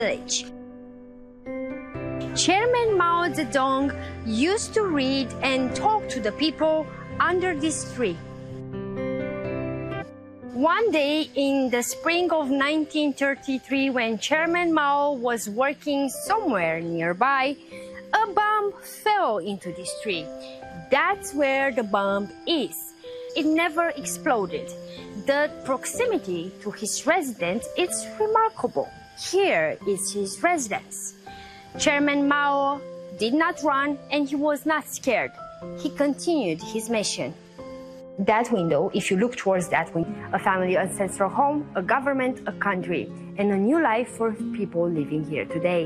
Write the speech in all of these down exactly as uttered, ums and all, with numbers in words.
village. Chairman Mao Zedong used to read and talk to the people under this tree. One day in the spring of nineteen thirty-three, when Chairman Mao was working somewhere nearby, a bomb fell into this tree. That's where the bomb is. It never exploded. The proximity to his residence is remarkable. Here is his residence. Chairman Mao did not run and he was not scared. He continued his mission. That window, if you look towards that window, a family ancestral home, a government, a country, and a new life for people living here today.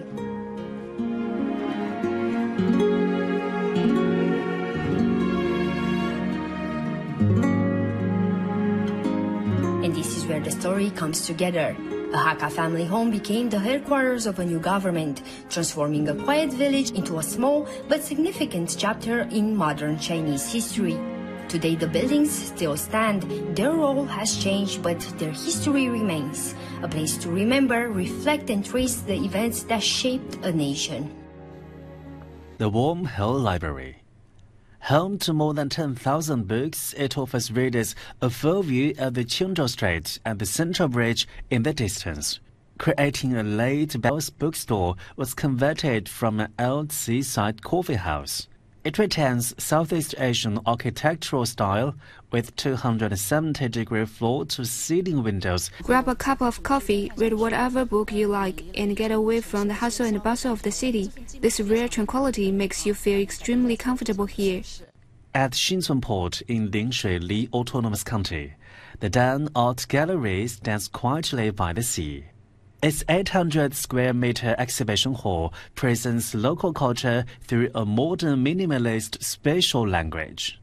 And this is where the story comes together. A Hakka family home became the headquarters of a new government, transforming a quiet village into a small but significant chapter in modern Chinese history. Today the buildings still stand. Their role has changed, but their history remains. A place to remember, reflect, and trace the events that shaped a nation. The Warm Hill Library. Home to more than ten thousand books, it offers readers a full view of the Qingzhou Strait and the Central Bridge in the distance. Creating a late Bell's bookstore was converted from an old seaside coffee house. It retains Southeast Asian architectural style with two hundred seventy degree floor-to-ceiling windows. Grab a cup of coffee, read whatever book you like, and get away from the hustle and bustle of the city. This rare tranquility makes you feel extremely comfortable here. At Xinzun Port in Lingshui Li Autonomous County, the Dan Art Gallery stands quietly by the sea. Its eight hundred square meter exhibition hall presents local culture through a modern minimalist spatial language.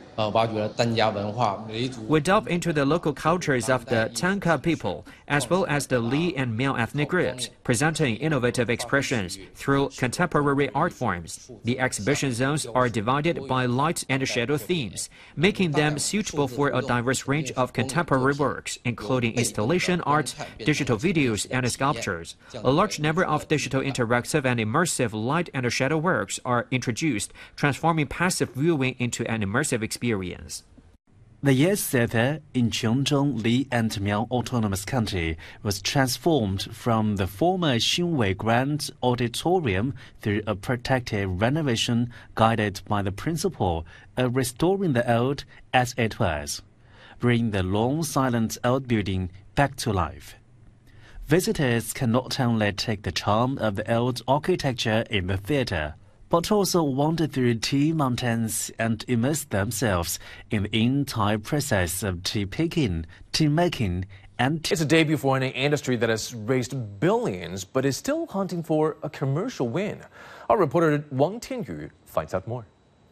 We delve into the local cultures of the Tanka people, as well as the Li and Miao ethnic groups, presenting innovative expressions through contemporary art forms. The exhibition zones are divided by light and shadow themes, making them suitable for a diverse range of contemporary works, including installation art, digital videos, and sculptures. A large number of digital interactive and immersive light and shadow works are introduced, transforming passive viewing into an immersive experience. The Yes Theater in Qiongzhou Li and Miao Autonomous County was transformed from the former Xinwei Grand Auditorium through a protective renovation guided by the principle of restoring the old as it was, bringing the long silent old building back to life. Visitors can not only take the charm of the old architecture in the theater, but also wander through tea mountains and immerse themselves in the entire process of tea picking, tea making, and tea. It's a debut for an industry that has raised billions, but is still hunting for a commercial win. Our reporter Wang Tianyu finds out more.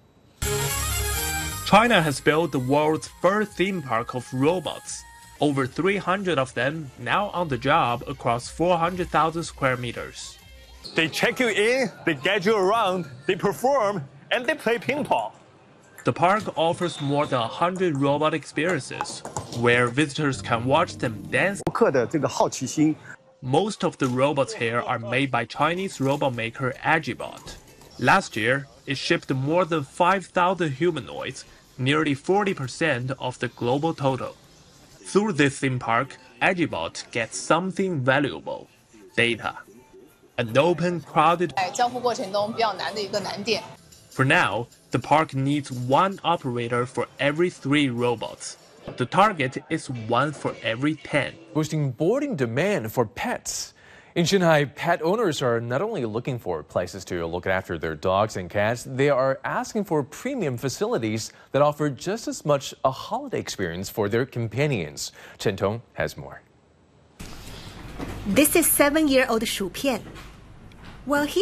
China has built the world's first theme park of robots. Over three hundred of them now on the job across four hundred thousand square meters. They check you in, they get you around, they perform, and they play ping pong. The park offers more than one hundred robot experiences, where visitors can watch them dance. Most of the robots here are made by Chinese robot maker Agibot. Last year, it shipped more than five thousand humanoids, nearly forty percent of the global total. Through this theme park, Agibot gets something valuable: data. An open, crowded. For now, the park needs one operator for every three robots. The target is one for every ten. Boosting boarding demand for pets. In Shanghai, pet owners are not only looking for places to look after their dogs and cats, they are asking for premium facilities that offer just as much a holiday experience for their companions. Chen Tong has more. This is seven-year-old Shu Pian. While he